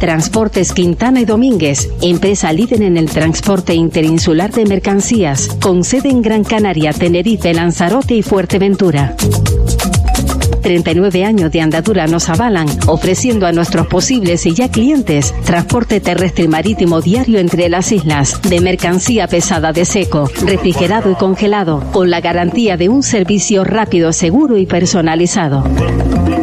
Transportes Quintana y Domínguez, empresa líder en el transporte interinsular de mercancías, con sede en Gran Canaria, Tenerife, Lanzarote y Fuerteventura. 39 años de andadura nos avalan, ofreciendo a nuestros posibles y ya clientes transporte terrestre y marítimo diario entre las islas, de mercancía pesada de seco, refrigerado y congelado, con la garantía de un servicio rápido, seguro y personalizado.